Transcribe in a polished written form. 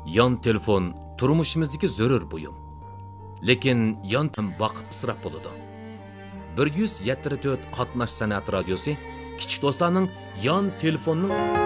Yon telefon turmushimizdagi zarur buyum. Lekin yon vaqt isrof bo'ladi. 174 qatnash san'at radiosi kichik do'stlarning yon telefonning